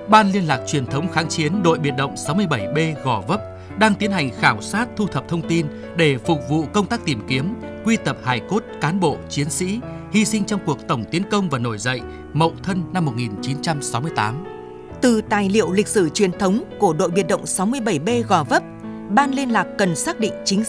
Ban Liên lạc Truyền thống kháng chiến đội biệt động 67B Gò Vấp đang tiến hành khảo sát thu thập thông tin để phục vụ công tác tìm kiếm, quy tập hài cốt cán bộ, chiến sĩ hy sinh trong cuộc tổng tiến công và nổi dậy Mậu Thân năm 1968. Từ tài liệu lịch sử truyền thống của đội biệt động 67B Gò Vấp, Ban Liên lạc cần xác định chính